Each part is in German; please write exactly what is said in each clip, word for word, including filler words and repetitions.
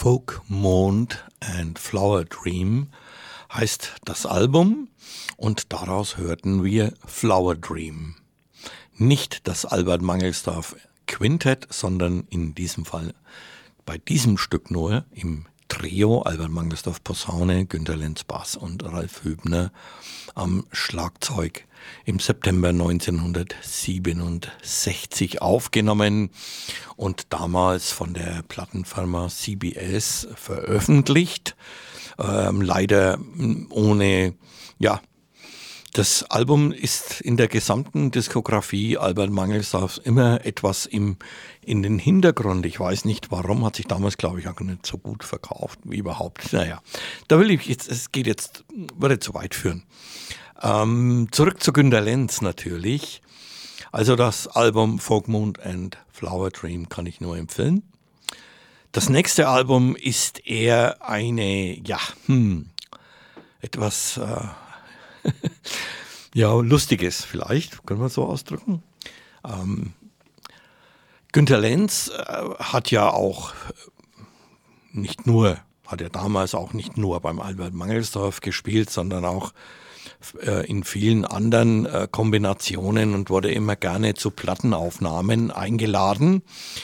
Folk, Mond and Flower Dream heißt das Album und daraus hörten wir Flower Dream. Nicht das Albert Mangelsdorf Quintett, sondern in diesem Fall bei diesem Stück nur im Trio Albert Mangelsdorf Posaune, Günter Lenz Bass und Ralf Hübner am Schlagzeug im September neunzehnhundertsiebenundsechzig aufgenommen und damals von der Plattenfirma C B S veröffentlicht. Ähm, leider ohne, ja, das Album ist in der gesamten Diskografie Albert Mangelsdorfs immer etwas im, in den Hintergrund. Ich weiß nicht warum, hat sich damals, glaube ich, auch nicht so gut verkauft wie überhaupt. Naja, da will ich jetzt, es geht jetzt, würde zu weit führen. Ähm, zurück zu Günter Lenz natürlich. Also das Album Folk, Moon and Flower Dream kann ich nur empfehlen. Das nächste Album ist eher eine, ja, hm, etwas... Äh, ja, Lustiges vielleicht, können wir so ausdrücken. Ähm, Günter Lenz äh, hat ja auch nicht nur, hat er damals auch nicht nur beim Albert Mangelsdorf gespielt, sondern auch äh, in vielen anderen äh, Kombinationen und wurde immer gerne zu Plattenaufnahmen eingeladen.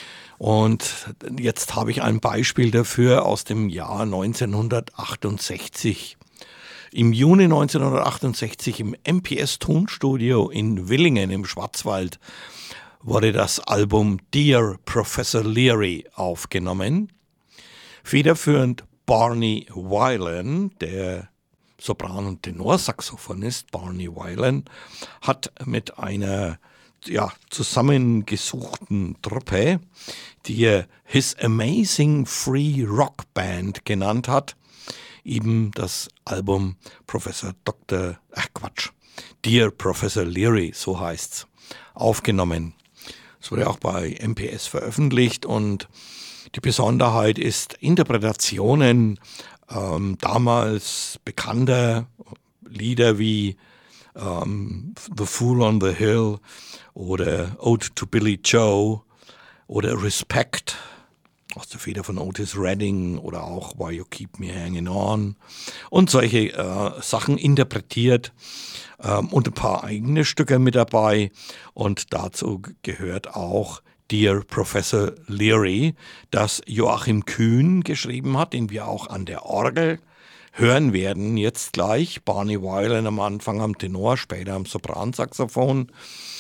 Und jetzt habe ich ein Beispiel dafür aus dem Jahr neunzehnhundertachtundsechzig. Im Juni neunzehnhundertachtundsechzig im M P S Tonstudio in Willingen im Schwarzwald wurde das Album Dear Professor Leary aufgenommen. Federführend Barney Weilan, der Sopran- und Tenorsaxophonist Barney Weilan, hat mit einer ja, zusammengesuchten Truppe, die er His Amazing Free Rock Band genannt hat, eben das Album Professor Doktor, ach Quatsch, Dear Professor Leary, so heißt's, aufgenommen. Es wurde auch bei M P S veröffentlicht und die Besonderheit ist Interpretationen ähm, damals bekannter Lieder wie ähm, The Fool on the Hill oder Ode to Billy Joe oder Respect aus der Feder von Otis Redding oder auch Why You Keep Me Hanging On und solche äh, Sachen interpretiert ähm, und ein paar eigene Stücke mit dabei und dazu gehört auch Dear Professor Leary, das Joachim Kühn geschrieben hat, den wir auch an der Orgel hören werden jetzt gleich. Barney Weilan am Anfang am Tenor, später am Sopransaxophon.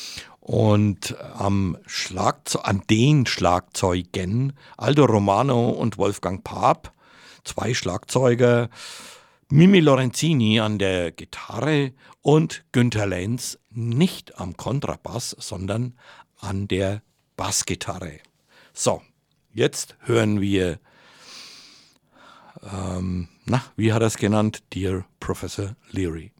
Und am Schlagzeug, an den Schlagzeugen Aldo Romano und Wolfgang Paap, zwei Schlagzeuger, Mimi Lorenzini an der Gitarre und Günter Lenz nicht am Kontrabass, sondern an der Bassgitarre. So, jetzt hören wir, ähm, na, wie hat er es genannt? Dear Professor Leary.